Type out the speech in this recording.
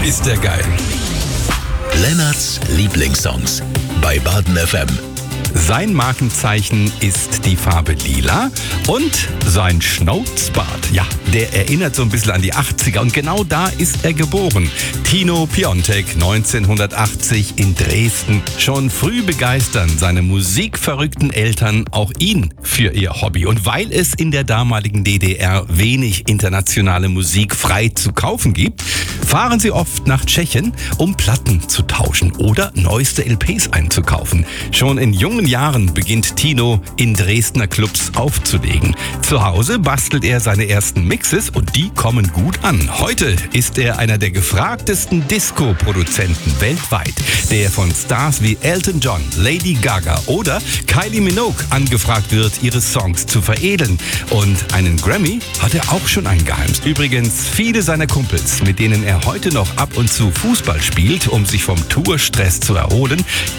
ist der geil. Lennarts Lieblingssongs bei Baden FM. Sein Markenzeichen ist die Farbe Lila und sein Schnauzbart. Ja, der erinnert so ein bisschen an die 80er und genau da ist er geboren. Tino Piontek, 1980 in Dresden. Schon früh begeistern seine musikverrückten Eltern auch ihn für ihr Hobby. Und weil es in der damaligen DDR wenig internationale Musik frei zu kaufen gibt, fahren sie oft nach Tschechien, um Platten zu tauschen oder neueste LPs einzukaufen. Schon in jungen Jahren beginnt Tino in Dresdner Clubs aufzulegen. Zu Hause bastelt er seine ersten Mixes und die kommen gut an. Heute ist er einer der gefragtesten Disco-Produzenten weltweit, der von Stars wie Elton John, Lady Gaga oder Kylie Minogue angefragt wird, ihre Songs zu veredeln. Und einen Grammy hat er auch schon eingeheimst. Übrigens, viele seiner Kumpels, mit denen er heute noch ab und zu Fußball spielt, um sich vom Tourstress zu erholen,